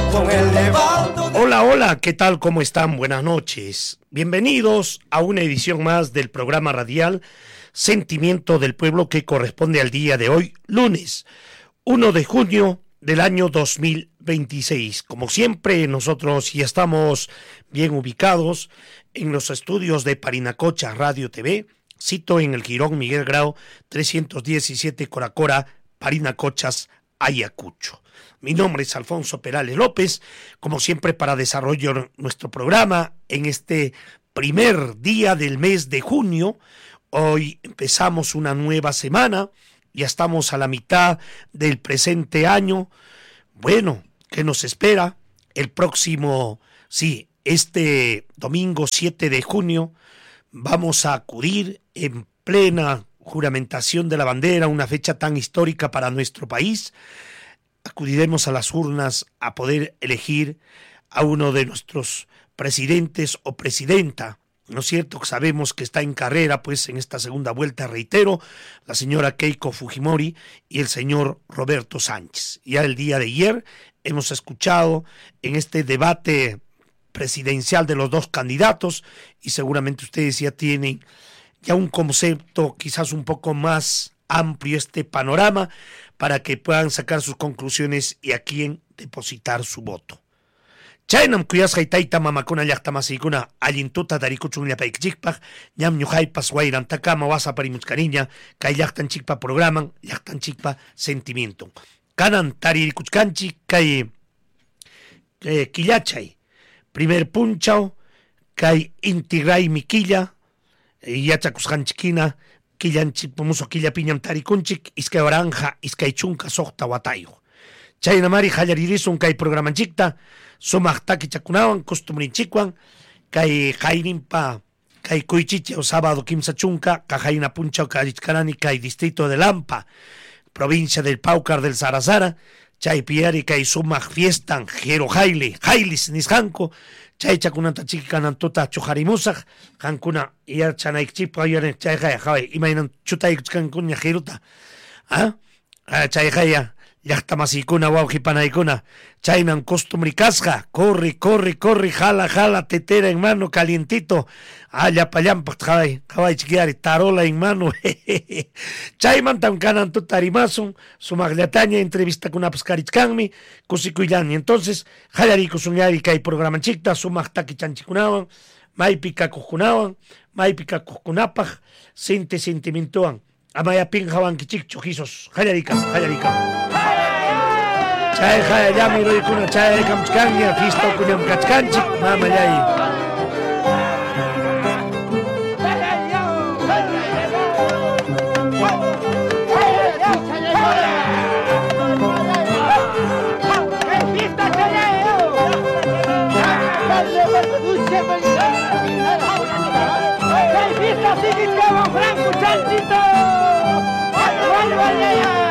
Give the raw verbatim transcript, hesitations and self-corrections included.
con el levado. Hola, hola, ¿qué tal? ¿Cómo están? Buenas noches. Bienvenidos a una edición más del programa radial Sentimiento del Pueblo, que corresponde al día de hoy, lunes primero de junio del año dos mil veintiséis. Como siempre, nosotros ya estamos bien ubicados en los estudios de Parinacocha Radio T V, sito en el Jirón Miguel Grau trescientos diecisiete Coracora, Parinacochas, Ayacucho. Mi nombre es Alfonso Perales López, como siempre para desarrollar nuestro programa en este primer día del mes de junio. Hoy empezamos una nueva semana, ya estamos a la mitad del presente año. Bueno, ¿qué nos espera? El próximo, sí, este domingo siete de junio, vamos a acudir en plena juramentación de la bandera, una fecha tan histórica para nuestro país. Acudiremos a las urnas a poder elegir a uno de nuestros presidentes o presidenta, ¿no es cierto? Sabemos que está en carrera, pues, en esta segunda vuelta, reitero, la señora Keiko Fujimori y el señor Roberto Sánchez. Ya el día de ayer hemos escuchado en este debate presidencial de los dos candidatos, y seguramente ustedes ya tienen ya un concepto quizás un poco más amplio, este panorama, para que puedan sacar sus conclusiones y a quién depositar su voto. Chaynam kuyasqay tayta mamakuna llaqtamasikuna allintuta darikuchunllapaykchikpaq ñam ñuqaypas wayrantakama wasaparimuchkaniña kay llaqtanchikpa programan llaqtanchikpa sentimiento. Kanan taririkuchkanchik kay eh, quillachay primer punchaw kay intigraymi quilla yachakusqanchikina killanchikpa musuq killapiñam tarikunchik iskay oranja iskay chunka soqta watayuq. Chaynamari qallaririsun kay programanchikta sumaq takichakunawan costumbrinchikwan kay qayninpa kay kuychichaw sábado kimsa chunka kajayna punchaw karichkarani kay distrito de Lampa, provincia del Paucar del Sarazara, chay piyari kay sumaq fiestan jero jayle jaylis nisqanku, chay chakunanta chiki kanantuta chujarimusaq qankuna yarchanaykchikpa yari chay jaya jaway imaynan chutaykuchkankuña jeruta, ah chay jaya llaqtamasikuna wawqipanaykuna chaynan costumbre kasqa, corre, corre, corre, jala, jala, tetera en mano, calientito, allapallampa qaway, qaway chiquiyari, tarola en mano, chaymantam kanantu tarimasun, sumaqllataña entrevistakunapas karichkanmi, kusikuyllani. Entonces, qallarikusunyari kay programanchikta, sumaq takichanchikunawan, maypi kakuqkunawan, maypi kakuqkunapaq, sente sentimentuwan, amayapin hawankichikchu jisos, qallarikam, qallarikam. Chay jaya llami roykuna chay kamchkanya fiesta kuñam kachkanchik mama llay. Franco Chanchito.